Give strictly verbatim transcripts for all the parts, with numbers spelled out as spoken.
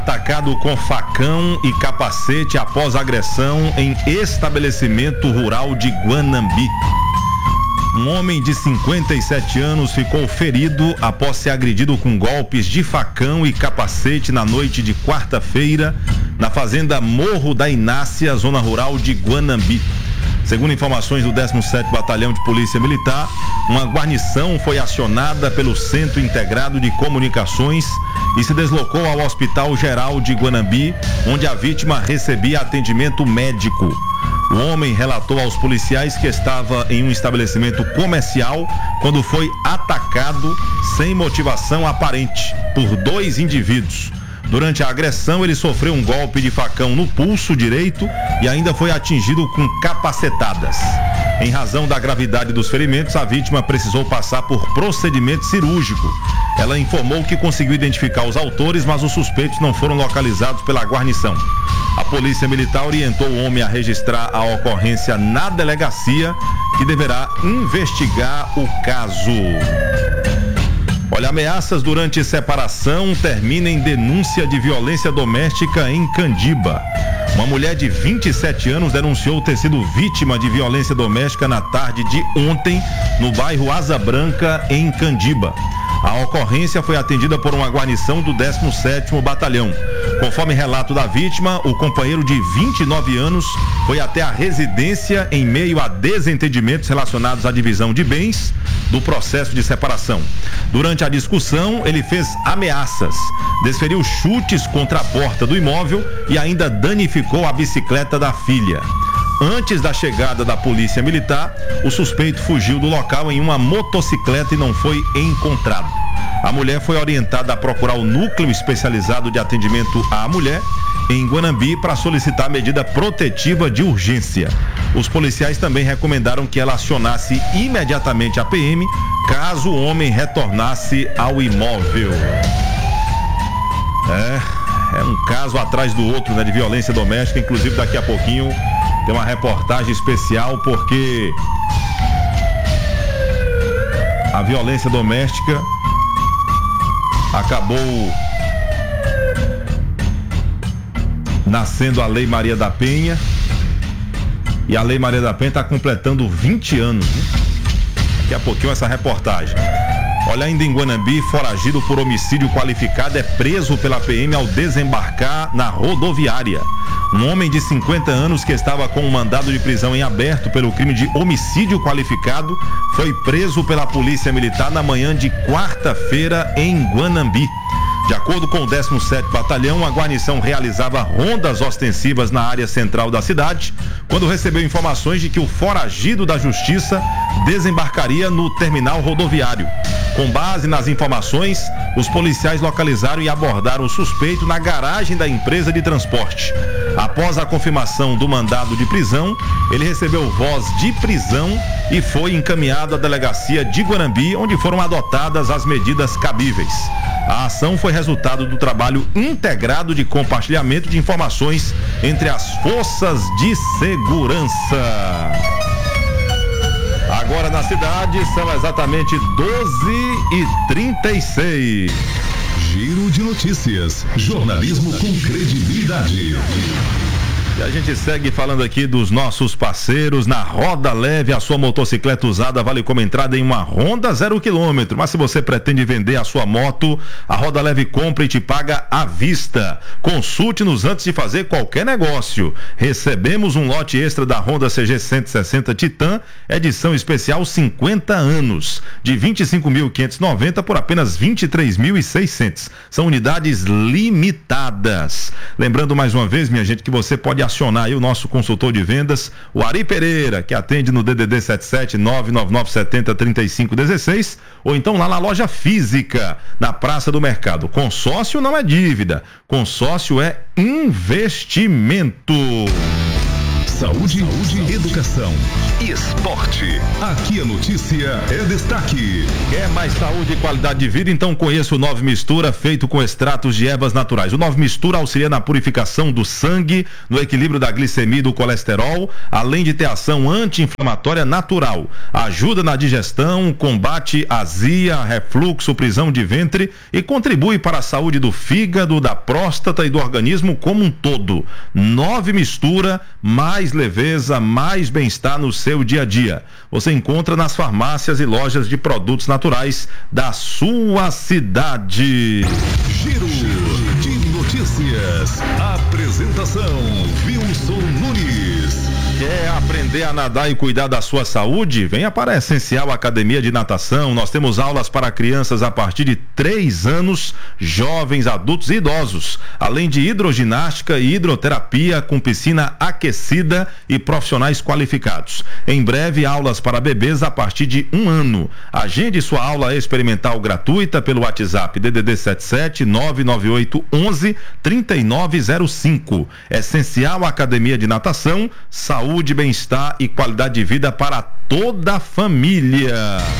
Atacado com facão e capacete após agressão em estabelecimento rural de Guanambi. Um homem de cinquenta e sete anos ficou ferido após ser agredido com golpes de facão e capacete na noite de quarta-feira na fazenda Morro da Inácia, zona rural de Guanambi. Segundo informações do décimo sétimo Batalhão de Polícia Militar, uma guarnição foi acionada pelo Centro Integrado de Comunicações e se deslocou ao Hospital Geral de Guanambi, onde a vítima recebia atendimento médico. O homem relatou aos policiais que estava em um estabelecimento comercial quando foi atacado sem motivação aparente por dois indivíduos. Durante a agressão, ele sofreu um golpe de facão no pulso direito e ainda foi atingido com capacetadas. Em razão da gravidade dos ferimentos, a vítima precisou passar por procedimento cirúrgico. Ela informou que conseguiu identificar os autores, mas os suspeitos não foram localizados pela guarnição. A Polícia Militar orientou o homem a registrar a ocorrência na delegacia, que deverá investigar o caso. Olha, ameaças durante separação terminam em denúncia de violência doméstica em Candiba. Uma mulher de vinte e sete anos denunciou ter sido vítima de violência doméstica na tarde de ontem, no bairro Asa Branca, em Candiba. A ocorrência foi atendida por uma guarnição do décimo sétimo Batalhão. Conforme relato da vítima, o companheiro de vinte e nove anos foi até a residência em meio a desentendimentos relacionados à divisão de bens do processo de separação. Durante a discussão, ele fez ameaças, desferiu chutes contra a porta do imóvel e ainda danificou a bicicleta da filha. Antes da chegada da Polícia Militar, o suspeito fugiu do local em uma motocicleta e não foi encontrado. A mulher foi orientada a procurar o Núcleo Especializado de Atendimento à Mulher em Guanambi para solicitar medida protetiva de urgência. Os policiais também recomendaram que ela acionasse imediatamente a P M caso o homem retornasse ao imóvel. É, é um caso atrás do outro, né, de violência doméstica. Inclusive, daqui a pouquinho tem uma reportagem especial, porque a violência doméstica acabou nascendo a Lei Maria da Penha, e a Lei Maria da Penha está completando vinte anos, né? Daqui a pouquinho essa reportagem. Olha, ainda em Guanambi, foragido por homicídio qualificado é preso pela P M ao desembarcar na rodoviária. Um homem de cinquenta anos que estava com um mandado de prisão em aberto pelo crime de homicídio qualificado foi preso pela Polícia Militar na manhã de quarta-feira em Guanambi. De acordo com o décimo sétimo Batalhão, a guarnição realizava rondas ostensivas na área central da cidade, quando recebeu informações de que o foragido da Justiça desembarcaria no terminal rodoviário. Com base nas informações, os policiais localizaram e abordaram o suspeito na garagem da empresa de transporte. Após a confirmação do mandado de prisão, ele recebeu voz de prisão e foi encaminhado à delegacia de Guanambi, onde foram adotadas as medidas cabíveis. A ação foi resultado do trabalho integrado de compartilhamento de informações entre as forças de segurança. Agora na cidade são exatamente doze e trinta e seis. Giro de notícias. Jornalismo com credibilidade. E a gente segue falando aqui dos nossos parceiros. Na Roda Leve, a sua motocicleta usada vale como entrada em uma Honda zero quilômetro. Mas se você pretende vender a sua moto, a Roda Leve compra e te paga à vista. Consulte-nos antes de fazer qualquer negócio. Recebemos um lote extra da Honda C G cento e sessenta Titan, edição especial cinquenta anos, de vinte e cinco mil quinhentos e noventa por apenas vinte e três mil e seiscentos. São unidades limitadas. Lembrando mais uma vez, minha gente, que você pode acionar aí o nosso consultor de vendas, o Ari Pereira, que atende no D D D sete sete nove nove nove sete zero três cinco um seis, ou então lá na loja física, na Praça do Mercado. Consórcio não é dívida, consórcio é investimento. Saúde, saúde, educação e esporte. Aqui a notícia é destaque. Quer mais saúde e qualidade de vida? Então conheça o Nove Mistura, feito com extratos de ervas naturais. O Nove Mistura auxilia na purificação do sangue, no equilíbrio da glicemia e do colesterol, além de ter ação anti-inflamatória natural. Ajuda na digestão, combate azia, refluxo, prisão de ventre e contribui para a saúde do fígado, da próstata e do organismo como um todo. Nove Mistura, mais leveza, mais bem-estar no seu dia a dia. Você encontra nas farmácias e lojas de produtos naturais da sua cidade. Giro de notícias. Apresentação Wilson Nunes. Quer aprender a nadar e cuidar da sua saúde? Venha para a Essencial Academia de Natação. Nós temos aulas para crianças a partir de três anos, jovens, adultos e idosos, além de hidroginástica e hidroterapia com piscina aquecida e profissionais qualificados. Em breve, aulas para bebês a partir de um ano. Agende sua aula experimental gratuita pelo WhatsApp D D D sete sete nove nove oito um um três nove zero cinco. Essencial Academia de Natação, saúde, bem-estar e qualidade de vida para toda a família.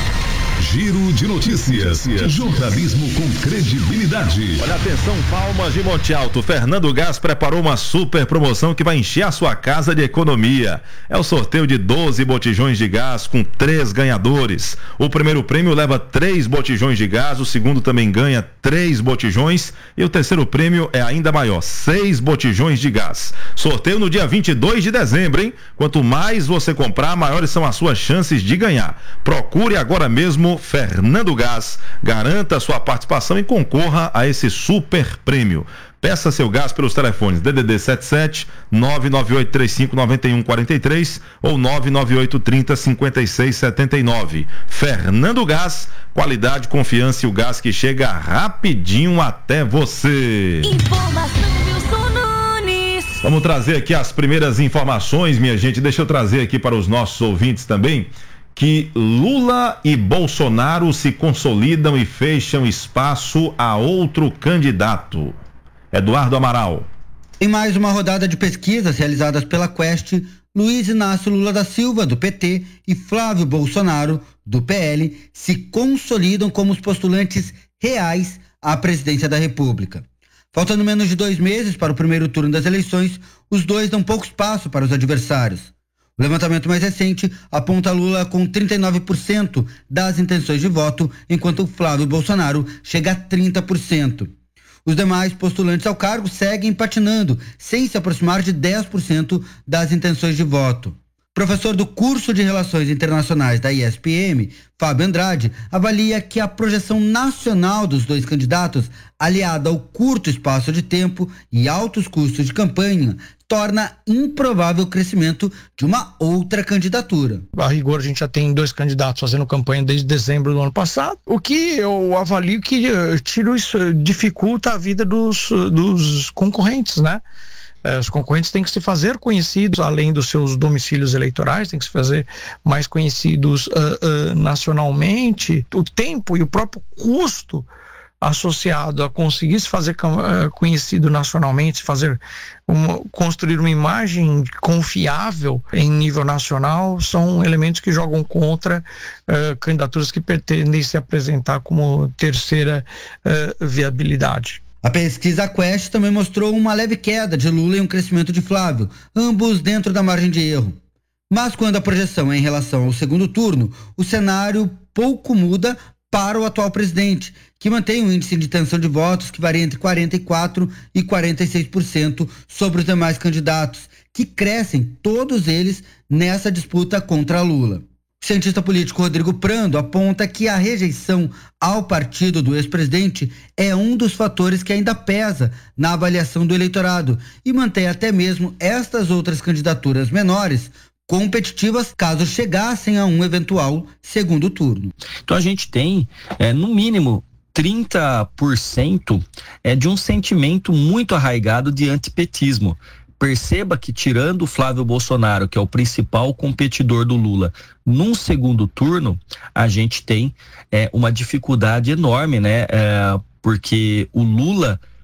Giro de notícias. Jornalismo com credibilidade. Olha, atenção, Palmas de Monte Alto. Fernando Gás preparou uma super promoção que vai encher a sua casa de economia. É o sorteio de doze botijões de gás com três ganhadores. O primeiro prêmio leva três botijões de gás, o segundo também ganha três botijões e o terceiro prêmio é ainda maior, seis botijões de gás. Sorteio no dia vinte e dois de dezembro, hein? Quanto mais você comprar, maiores são as suas chances de ganhar. Procure agora mesmo Fernando Gás, garanta sua participação e concorra a esse super prêmio. Peça seu gás pelos telefones D D D sete sete nove nove oito três cinco nove um quatro três ou nove nove oito três zero cinco seis sete nove. Fernando Gás, qualidade, confiança e o gás que chega rapidinho até você. Informação Wilson Nunes. Vamos trazer aqui as primeiras informações, minha gente. Deixa eu trazer aqui para os nossos ouvintes também que Lula e Bolsonaro se consolidam e fecham espaço a outro candidato. Eduardo Amaral. Em mais uma rodada de pesquisas realizadas pela Quest, Luiz Inácio Lula da Silva, do P T, e Flávio Bolsonaro, do P L, se consolidam como os postulantes reais à presidência da República. Faltando menos de dois meses para o primeiro turno das eleições, os dois dão pouco espaço para os adversários. O levantamento mais recente aponta Lula com trinta e nove por cento das intenções de voto, enquanto Flávio Bolsonaro chega a trinta por cento. Os demais postulantes ao cargo seguem patinando, sem se aproximar de dez por cento das intenções de voto. Professor do curso de Relações Internacionais da I S P M, Fábio Andrade, avalia que a projeção nacional dos dois candidatos, aliada ao curto espaço de tempo e altos custos de campanha, torna improvável o crescimento de uma outra candidatura. A rigor, a gente já tem dois candidatos fazendo campanha desde dezembro do ano passado, o que eu avalio que tiro isso, dificulta a vida dos, dos concorrentes, né? Os concorrentes têm que se fazer conhecidos além dos seus domicílios eleitorais, têm que se fazer mais conhecidos uh, uh, nacionalmente. O tempo e o próprio custo associado a conseguir se fazer uh, conhecido nacionalmente, se fazer uma, construir uma imagem confiável em nível nacional, são elementos que jogam contra uh, candidaturas que pretendem se apresentar como terceira uh, viabilidade. A pesquisa Quest também mostrou uma leve queda de Lula e um crescimento de Flávio, ambos dentro da margem de erro. Mas quando a projeção é em relação ao segundo turno, o cenário pouco muda para o atual presidente, que mantém um índice de intenção de votos que varia entre quarenta e quatro por cento e quarenta e seis por cento sobre os demais candidatos, que crescem todos eles nessa disputa contra Lula. O cientista político Rodrigo Prando aponta que a rejeição ao partido do ex-presidente é um dos fatores que ainda pesa na avaliação do eleitorado e mantém até mesmo estas outras candidaturas menores competitivas caso chegassem a um eventual segundo turno. Então a gente tem, é, no mínimo, trinta por cento é de um sentimento muito arraigado de antipetismo. Perceba que, tirando o Flávio Bolsonaro, que é o principal competidor do Lula, num segundo turno, a gente tem é, uma dificuldade enorme, né? É, porque o Lula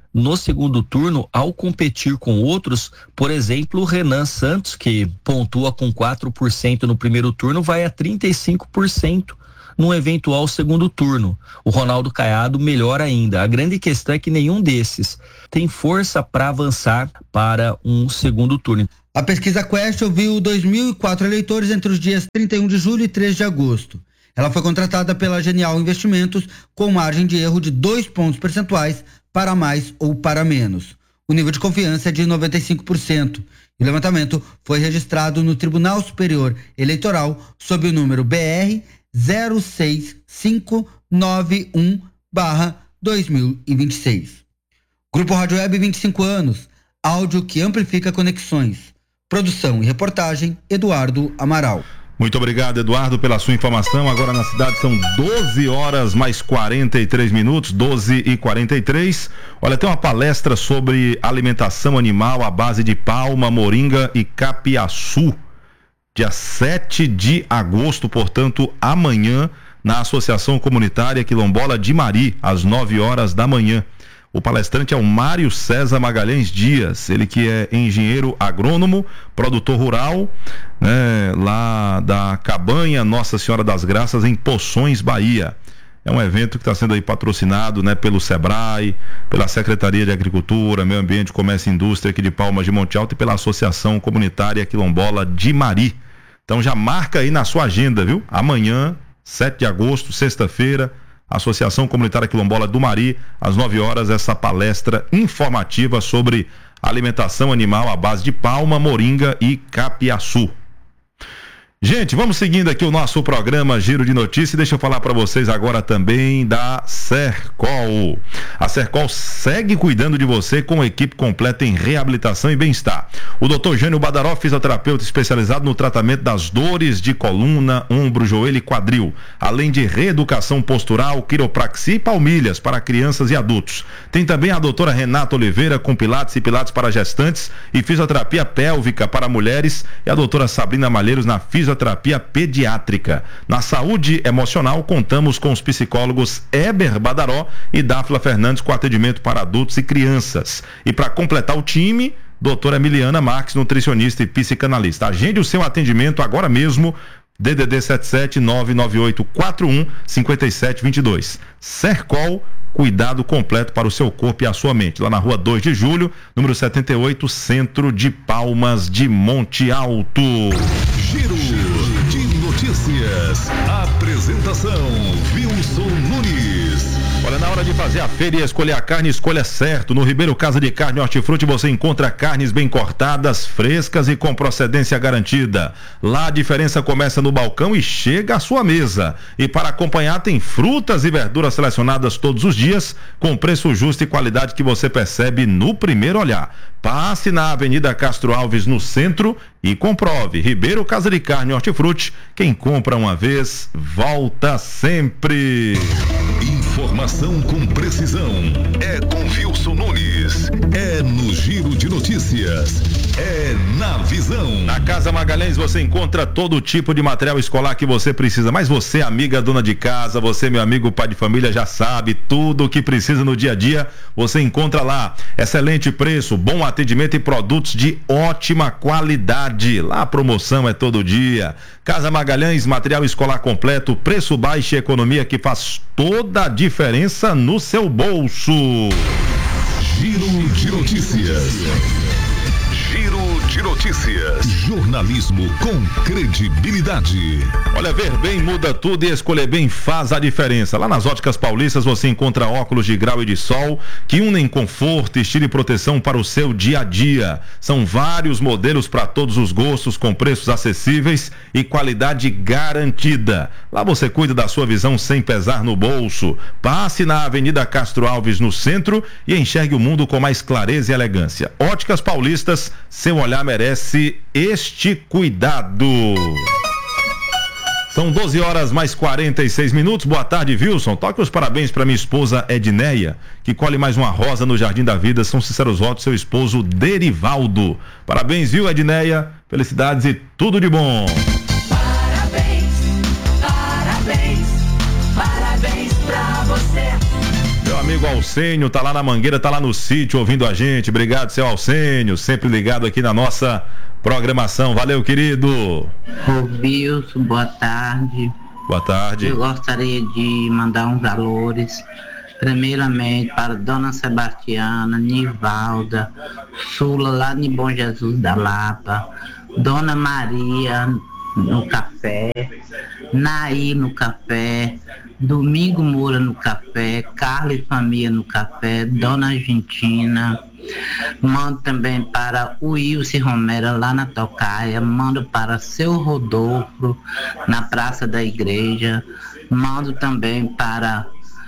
no segundo turno ao competir com outros. Por exemplo, o Renan Santos, que pontua com quatro por cento no primeiro turno, vai a trinta e cinco por cento num eventual segundo turno. O Ronaldo Caiado melhor ainda. A grande questão é que nenhum desses tem força para avançar para um segundo turno. A pesquisa Quest ouviu dois mil e quatro eleitores entre os dias trinta e um de julho e três de agosto. Ela foi contratada pela Genial Investimentos com margem de erro de dois pontos percentuais para mais ou para menos. O nível de confiança é de noventa e cinco por cento. O levantamento foi registrado no Tribunal Superior Eleitoral sob o número B R zero seis cinco nove um barra dois mil e vinte e seis. Grupo Rádio Web, vinte e cinco anos. Áudio que amplifica conexões. Produção e reportagem, Eduardo Amaral. Muito obrigado, Eduardo, pela sua informação. Agora na cidade são doze horas mais quarenta e três minutos, doze e quarenta e três. Olha, tem uma palestra sobre alimentação animal à base de palma, moringa e capiaçu. Dia sete de agosto, portanto, amanhã, na Associação Comunitária Quilombola de Mari, às nove horas da manhã. O palestrante é o Mário César Magalhães Dias, ele que é engenheiro agrônomo, produtor rural, né, lá da Cabanha Nossa Senhora das Graças, em Poções, Bahia. É um evento que está sendo aí patrocinado, né, pelo Sebrae, pela Secretaria de Agricultura, Meio Ambiente, Comércio e Indústria aqui de Palmas de Monte Alto e pela Associação Comunitária Quilombola de Mari. Então já marca aí na sua agenda, viu? Amanhã, sete de agosto, sexta-feira, Associação Comunitária Quilombola do Mari, às nove horas, essa palestra informativa sobre alimentação animal à base de palma, moringa e capiaçu. Gente, vamos seguindo aqui o nosso programa Giro de Notícias. Deixa eu falar para vocês agora também da Sercol. A Sercol segue cuidando de você com a equipe completa em reabilitação e bem-estar. O doutor Jânio Badaró, fisioterapeuta especializado no tratamento das dores de coluna, ombro, joelho e quadril, além de reeducação postural, quiropraxia e palmilhas para crianças e adultos. Tem também a doutora Renata Oliveira com pilates e pilates para gestantes e fisioterapia pélvica para mulheres, e a doutora Sabrina Malheiros na fisioterapia Fisioterapia pediátrica. Na saúde emocional, contamos com os psicólogos Eber Badaró e Dáfila Fernandes com atendimento para adultos e crianças. E para completar o time, doutora Emiliana Marques, nutricionista e psicanalista. Agende o seu atendimento agora mesmo. D D D sete sete nove nove oito quatro um cinco sete dois dois. Sercol, cuidado completo para o seu corpo e a sua mente. Lá na rua dois de julho, número setenta e oito, centro de Palmas de Monte Alto. Giro de Notícias. Apresentação, Wilson Nunes. Olha, na hora de fazer a feira e escolher a carne, escolha certo. No Ribeiro Casa de Carne Hortifruti você encontra carnes bem cortadas, frescas e com procedência garantida. Lá a diferença começa no balcão e chega à sua mesa. E para acompanhar tem frutas e verduras selecionadas todos os dias, com preço justo e qualidade que você percebe no primeiro olhar. Passe na Avenida Castro Alves, no centro, e comprove. Ribeiro Casa de Carne Hortifruti, quem compra uma vez, volta sempre. Informação com precisão. É com Wilson Nunes. É no Giro de Notícias. É na Visão. Na Casa Magalhães você encontra todo tipo de material escolar que você precisa. Mas você, amiga dona de casa, você, meu amigo pai de família, já sabe tudo o que precisa no dia a dia. Você encontra lá. Excelente preço, bom atendimento e produtos de ótima qualidade. Lá a promoção é todo dia. Casa Magalhães, material escolar completo, preço baixo e economia que faz toda a diferença no seu bolso. Giro de Notícias. Giro de Notícias. Jornalismo com credibilidade. Olha, ver bem muda tudo e escolher bem faz a diferença. Lá nas Óticas Paulistas você encontra óculos de grau e de sol que unem conforto, estilo e proteção para o seu dia a dia. São vários modelos para todos os gostos, com preços acessíveis e qualidade garantida. Lá você cuida da sua visão sem pesar no bolso. Passe na Avenida Castro Alves, no centro, e enxergue o mundo com mais clareza e elegância. Óticas Paulistas, seu olhar merece este cuidado. São doze horas mais quarenta e seis minutos. Boa tarde, Wilson. Toque os parabéns para minha esposa Edneia, que colhe mais uma rosa no Jardim da Vida. São sinceros votos, seu esposo Derivaldo. Parabéns, viu, Edneia? Felicidades e tudo de bom. Parabéns, parabéns, parabéns pra você. Meu amigo Alcênio, tá lá na Mangueira, tá lá no sítio ouvindo a gente. Obrigado, seu Alcênio, sempre ligado aqui na nossa programação. Valeu, querido. Ô Wilson, boa tarde. Boa tarde. Eu gostaria de mandar uns valores, primeiramente para Dona Sebastiana, Nivalda, Sula lá de Bom Jesus da Lapa, Dona Maria no café, Naí no café, Domingo Moura no café, Carla e Família no café, Dona Argentina. Mando também para o Wilson Romero lá na Tocaia, mando para Seu Rodolfo na Praça da Igreja, mando também para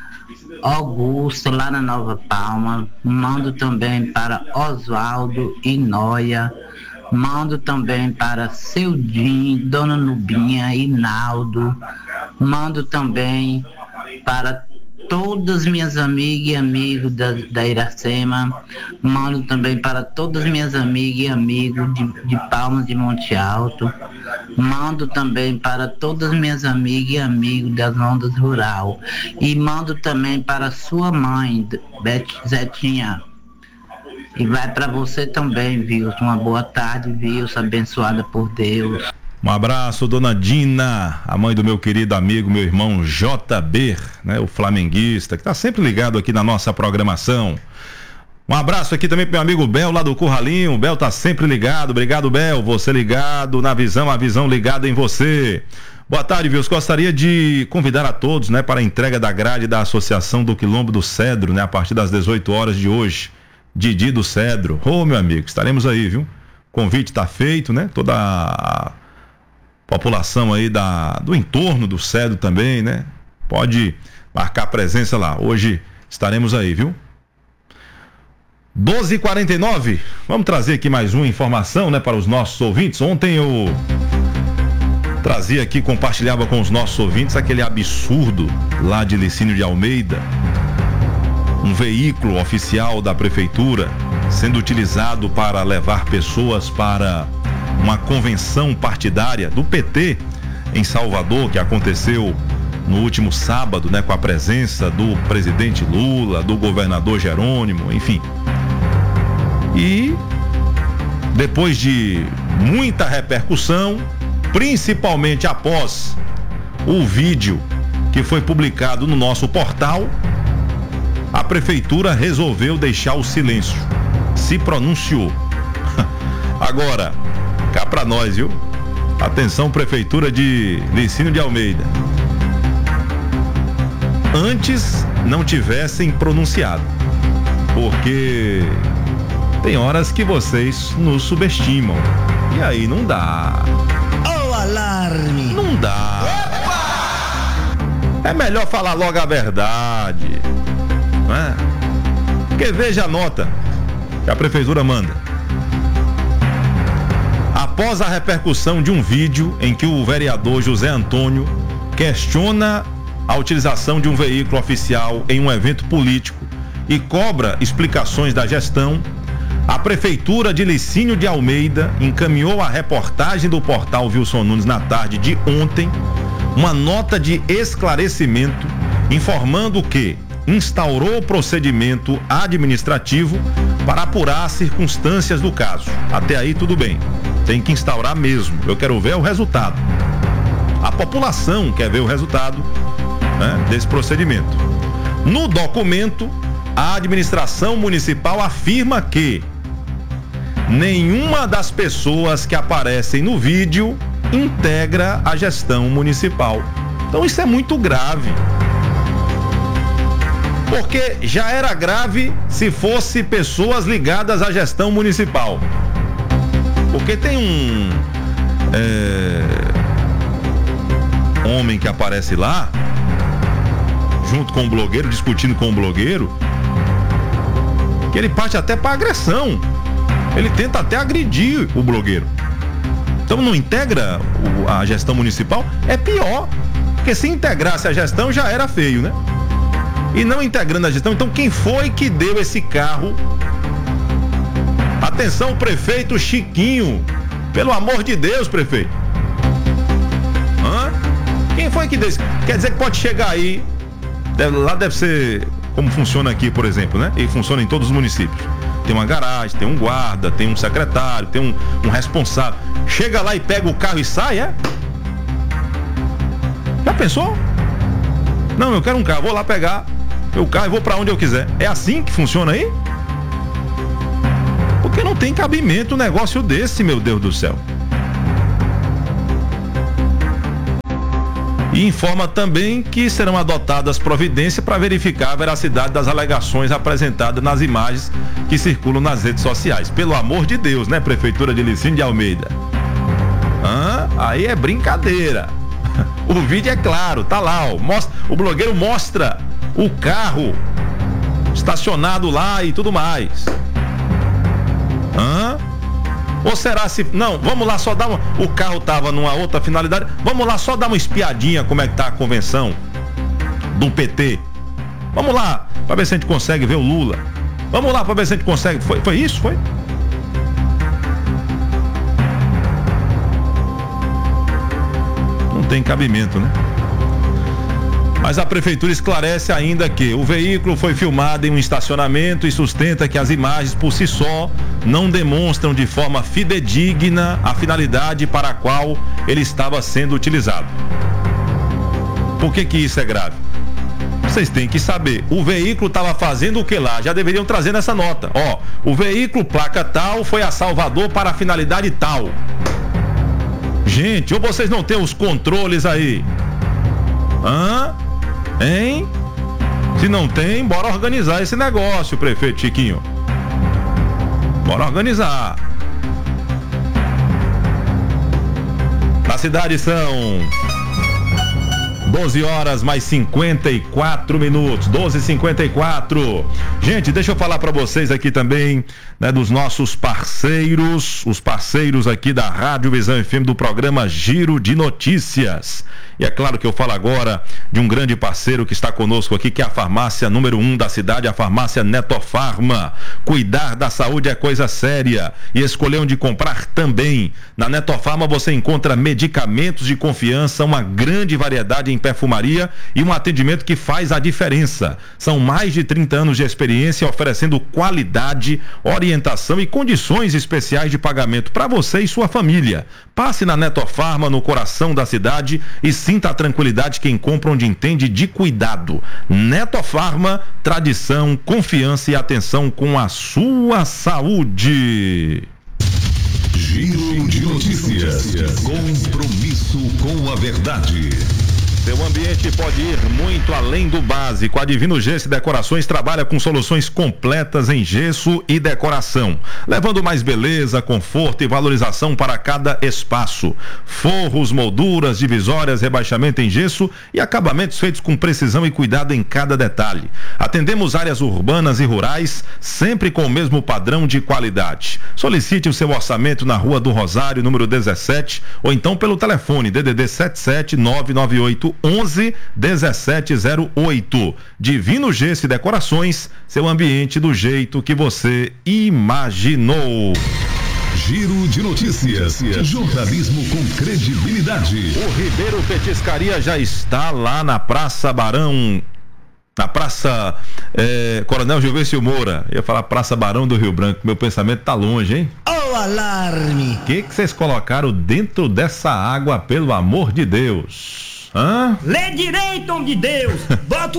Augusto lá na Nova Palma, mando também para Oswaldo e Noia, mando também para Seu Dinho, Dona Nubinha e Naldo, mando também para todas minhas amigas e amigos da, da Iracema, mando também para todas minhas amigas e amigos de, de Palmas de Monte Alto, mando também para todas minhas amigas e amigos das Ondas Rural, e mando também para sua mãe, Beth Zetinha. E vai para você também, Wilson. Uma boa tarde, Wilson, abençoada por Deus. Um abraço, dona Dina, a mãe do meu querido amigo, meu irmão J B, né, o flamenguista, que está sempre ligado aqui na nossa programação. Um abraço aqui também pro meu amigo Bel, lá do Curralinho. O Bel tá sempre ligado. Obrigado, Bel. Você ligado na visão, a visão ligada em você. Boa tarde, Wilson. Gostaria de convidar a todos, né, para a entrega da grade da Associação do Quilombo do Cedro, né, a partir das dezoito horas de hoje. Didi do Cedro. Ô, meu amigo, estaremos aí, viu? O convite tá feito, né? Toda a população aí da, do entorno do Cedro também, né? Pode marcar presença lá. Hoje estaremos aí, viu? doze e quarenta e nove. Vamos trazer aqui mais uma informação, né, para os nossos ouvintes. Ontem eu trazia aqui, compartilhava com os nossos ouvintes aquele absurdo lá de Licínio de Almeida. Um veículo oficial da prefeitura sendo utilizado para levar pessoas para uma convenção partidária do P T em Salvador, que aconteceu no último sábado, né, com a presença do presidente Lula, do governador Jerônimo, enfim. E depois de muita repercussão, principalmente após o vídeo que foi publicado no nosso portal, a prefeitura resolveu deixar o silêncio, se pronunciou. Agora, cá pra nós, viu? Atenção, prefeitura de Licínio de Almeida. Antes não tivessem pronunciado, porque tem horas que vocês nos subestimam. E aí não dá. O alarme! Não dá. É melhor falar logo a verdade, não é? Porque veja a nota que a prefeitura manda. Após a repercussão de um vídeo em que o vereador José Antônio questiona a utilização de um veículo oficial em um evento político e cobra explicações da gestão, a prefeitura de Licínio de Almeida encaminhou à reportagem do portal Wilson Nunes na tarde de ontem uma nota de esclarecimento informando que instaurou o procedimento administrativo para apurar as circunstâncias do caso. Até aí tudo bem, tem que instaurar mesmo. Eu quero ver o resultado. A população quer ver o resultado, né, desse procedimento. No documento, a administração municipal afirma que nenhuma das pessoas que aparecem no vídeo integra a gestão municipal. Então isso é muito grave. Porque já era grave se fosse pessoas ligadas à gestão municipal. Porque tem um é, homem que aparece lá, junto com o blogueiro, discutindo com o blogueiro, que ele parte até para agressão. Ele tenta até agredir o blogueiro. Então não integra o, a gestão municipal, é pior. Porque se integrasse a gestão já era feio, né? E não integrando a gestão, então quem foi que deu esse carro? Atenção, prefeito Chiquinho. Pelo amor de Deus, prefeito. Hã? Quem foi que deu esse? Quer dizer que pode chegar aí, deve, lá deve ser como funciona aqui, por exemplo, né? E funciona em todos os municípios. Tem uma garagem, tem um guarda, tem um secretário, tem um, um responsável. Chega lá e pega o carro e sai, é? Já pensou? Não, eu quero um carro, vou lá pegar meu carro e vou pra onde eu quiser. É assim que funciona aí? Porque não tem cabimento um negócio desse, meu Deus do céu. E informa também que serão adotadas providências para verificar a veracidade das alegações apresentadas nas imagens que circulam nas redes sociais. Pelo amor de Deus, né, Prefeitura de Licínio de Almeida? Hã? Aí é brincadeira. O vídeo é claro, tá lá, ó. Mostra, o blogueiro mostra o carro estacionado lá e tudo mais. Hã? Ou será se... Não, vamos lá só dar uma... O carro tava numa outra finalidade. Vamos lá só dar uma espiadinha como é que tá a convenção do P T. Vamos lá, pra ver se a gente consegue ver o Lula. Vamos lá pra ver se a gente consegue... Foi, foi isso? Foi? Não tem cabimento, né? Mas a prefeitura esclarece ainda que o veículo foi filmado em um estacionamento e sustenta que as imagens por si só não demonstram de forma fidedigna a finalidade para a qual ele estava sendo utilizado. Por que que isso é grave? Vocês têm que saber, o veículo estava fazendo o que lá? Já deveriam trazer nessa nota. Ó, o veículo placa tal foi a Salvador para a finalidade tal. Gente, ou vocês não têm os controles aí? Hã? Hein? Se não tem, bora organizar esse negócio, prefeito Chiquinho. Bora organizar. Na cidade são doze horas mais cinquenta e quatro minutos. doze e cinquenta e quatro. Gente, deixa eu falar para vocês aqui também, né, dos nossos parceiros, os parceiros aqui da Rádio Visão F M do programa Giro de Notícias. E é claro que eu falo agora de um grande parceiro que está conosco aqui, que é a farmácia número um da cidade, a farmácia Netofarma. Cuidar da saúde é coisa séria e escolher onde comprar também. Na Netofarma você encontra medicamentos de confiança, uma grande variedade em perfumaria e um atendimento que faz a diferença. São mais de trinta anos de experiência oferecendo qualidade, orientação e condições especiais de pagamento para você e sua família. Passe na Netofarma, no coração da cidade, e sinta a tranquilidade quem compra onde entende de cuidado. Netofarma, tradição, confiança e atenção com a sua saúde. Giro de Notícias. Compromisso com a verdade. Seu ambiente pode ir muito além do básico. A Divino Gesso e Decorações trabalha com soluções completas em gesso e decoração, levando mais beleza, conforto e valorização para cada espaço. Forros, molduras, divisórias, rebaixamento em gesso e acabamentos feitos com precisão e cuidado em cada detalhe. Atendemos áreas urbanas e rurais, sempre com o mesmo padrão de qualidade. Solicite o seu orçamento na Rua do Rosário, número dezessete, ou então pelo telefone D D D sete sete nove nove oito onze dezessete zero oito. Divino Gesso e Decorações, seu ambiente do jeito que você imaginou. Giro de Notícias. Jornalismo com credibilidade. O Ribeiro Petiscaria já está lá na Praça Barão, na Praça é, Coronel Gilvêncio Moura. Eu ia falar Praça Barão do Rio Branco, meu pensamento tá longe, hein? Oh, alarme! O que que vocês colocaram dentro dessa água, pelo amor de Deus? Hã? Lê direito, homem de Deus! Bota